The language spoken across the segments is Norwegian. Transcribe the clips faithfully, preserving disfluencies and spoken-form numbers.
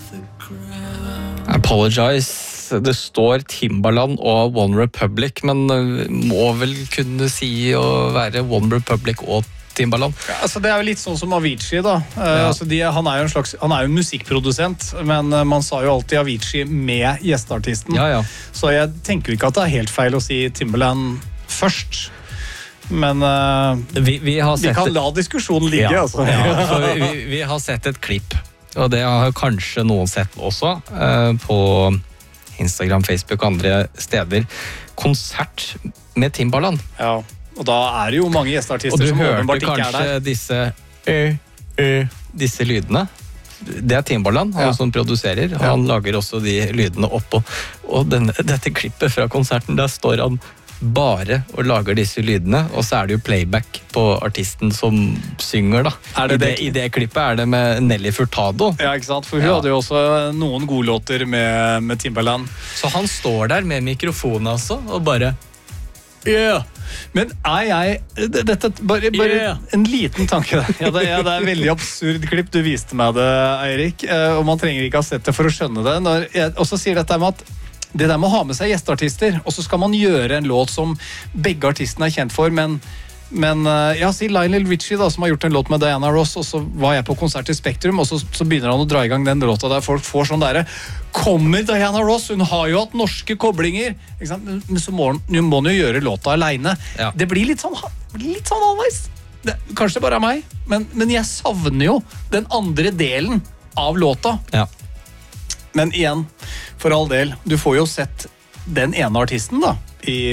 Apologize. Det står Timbaland og One Republic, men må vel kunne si å være One Republic og Timbaland. Ja, altså det er jo litt sånn som Avicii da. Ja. Altså de, han er jo en slags, han er jo en musikkprodusent, men man sa jo alltid Avicii med gjesteartisten. Ja, ja. Så jeg tenker ikke at det er helt feil å si Timbaland først. Men uh, vi, vi, har sett vi kan la diskusjonen ligge. Ja, altså. Ja, for vi, vi har sett et klipp, og det har kanskje noen sett også, uh, på Instagram, Facebook og andre steder. Konsert med Timbaland. Ja, og da er det jo mange gjesteartister som åpenbart ikke er der. Og du hørte kanskje disse, uh, uh, disse lydene. Det er Timbaland, han ja. som produserer. Han ja. lager også de lydene oppå. Og denne, dette klippet fra konserten, der står han bare og lager disse lydene, og så er det jo playback på artisten som synger da. Er det I, det, det? I det klippet er det med Nelly Furtado. Ja, ikke sant? For hun ja. hadde jo også noen gode låter med, med Timbaland. Så han står der med mikrofonen altså, og bare yeah. Men er jeg dette, bare, bare yeah. en liten tanke ja, det, ja, det er en veldig absurd klipp. Du viste meg det, Eirik, og man trenger ikke ha sett det for å skjønne det. Når jeg også sier dette med at det der med å ha med seg gjesteartister, og så skal man gjøre en låt som begge artistene er kjent for, men, men ja, si Lionel Richie da, som har gjort en låt med Diana Ross, og så var jeg på konsert i Spektrum, og så, så begynner han å dra i gang den låta der folk får sånn der, kommer Diana Ross, hun har jo hatt norske koblinger, ikke sant? Men så må hun må jo gjøre låta alene. Ja. Det blir litt sånn, litt sånn halvveis. Det, kanskje det bare er meg, men, men jeg savner jo den andre delen av låta. Ja. Men igjen, for all del, du får jo sett den ene artisten da, i,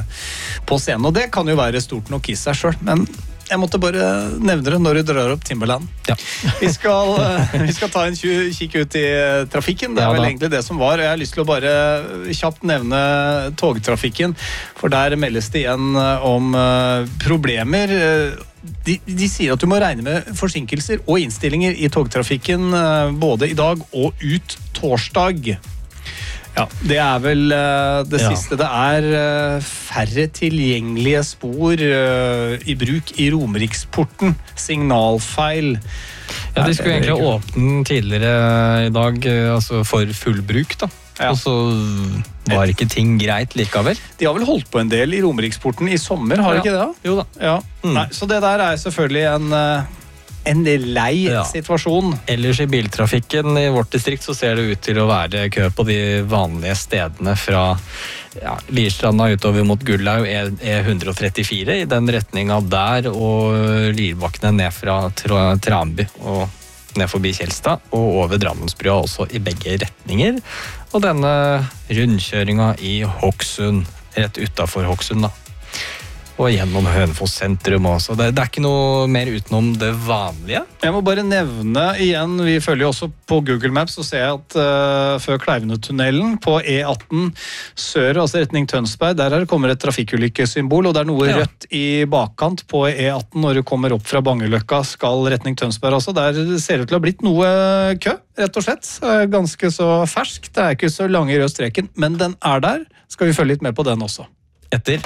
på scenen, og det kan jo være stort nok i seg selv, men jeg måtte bare nevne det når du drar opp Timbaland. Ja. vi, skal, vi skal ta en kikk ut i trafikken, det er ja, vel egentlig det som var. Jeg har lyst til å bare kjapt nevne togtrafikken, for der meldes det igjen om problemer. De, de sier at du må regne med forsinkelser og innstillinger i togtrafikken både i dag og ut torsdag. Ja, det er vel uh, det ja. siste. Det er uh, færre tilgjengelige spor uh, i bruk i Romeriksporten. Signalfeil. Ja, de skulle egentlig åpne den tidligere i dag, uh, altså for full bruk da. Ja. Og så var ikke ting greit likevel. De har vel holdt på en del i Romeriksporten i sommer, har de ja. ikke det? Jo da. Ja. Mm. Nei, så det der er selvfølgelig en... Uh, en lei ja. situasjon. Ellers i biltrafikken i vårt distrikt så ser det ut til å være kø på de vanlige stedene fra ja, Lierstranda utover mot Gullau E ett trettifire i den retningen der, og Lierbakkene ned fra Tranby og ned forbi Kjelstad, og over Drammensbrua også i begge retninger. Og denne rundkjøringen i Hokksund, rett utenfor Hokksund da. Og gjennom Hønefoss sentrum også. Det, det er ikke noe mer utenom det vanlige. Jeg må bare nevne igjen, vi følger jo også på Google Maps, og ser at uh, før Kleivenetunnelen på E atten sør, altså retning Tønsberg, der er det kommer et trafikkulykkesymbol, og det er noe ja. rødt i bakkant på E atten når du kommer opp fra Bangeløkka, skal retning Tønsberg også. Der ser det til å ha blitt noe kø, rett og slett. Ganske så fersk. Det er ikke så lange i rød streken, men den er der. Skal vi følge litt med på den også. Etter...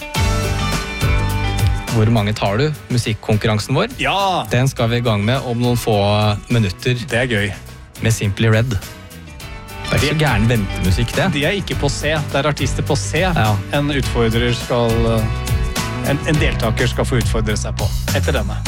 Hvor mange tar du? Musikkonkurransen vår? Ja! Den skal vi i gang med om noen få minutter. Det er gøy. Med Simply Red. Det er ikke så gæren ventemusikk, det. De er ikke på C. Det er artister på C. Ja. En utfordrer skal... En, en deltaker skal få utfordre seg på. Etter denne.